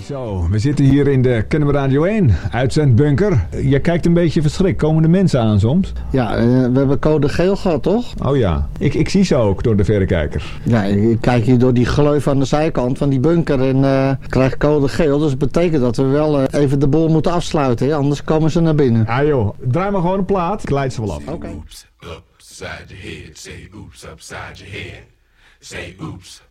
Zo, we zitten hier in de Kennemer Radio 1 uitzendbunker. Je kijkt een beetje verschrikt. Komen de mensen aan soms? Ja, we hebben code geel gehad, toch? Oh ja, ik zie ze ook door de verrekijker. Ja, ik kijk hier door die gleuf aan de zijkant van die bunker en krijg code geel. Dus dat betekent dat we wel even de boel moeten afsluiten, hè? Anders komen ze naar binnen. Ah joh, draai maar gewoon een plaat. Ik leid ze wel af. Oké. Oops, upside your head. Say oops, upside your head. Say oops,